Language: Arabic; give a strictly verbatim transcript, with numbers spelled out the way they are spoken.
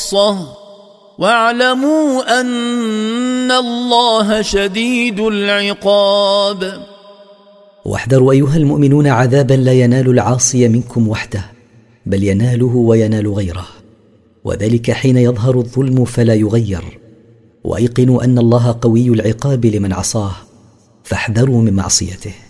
خاصة واعلموا أن الله شديد العقاب. واحذروا أيها المؤمنون عذابا لا ينال العاصي منكم وحده، بل يناله وينال غيره، وذلك حين يظهر الظلم فلا يغير. وأيقنوا أن الله قوي العقاب لمن عصاه، فاحذروا من معصيته.